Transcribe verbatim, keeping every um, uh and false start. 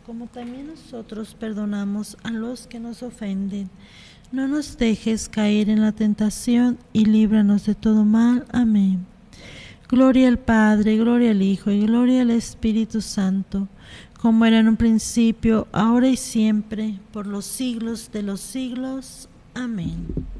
como también nosotros perdonamos a los que nos ofenden. No nos dejes caer en la tentación y líbranos de todo mal. Amén. Gloria al Padre, gloria al Hijo y gloria al Espíritu Santo, como era en un principio, ahora y siempre, por los siglos de los siglos. Amén.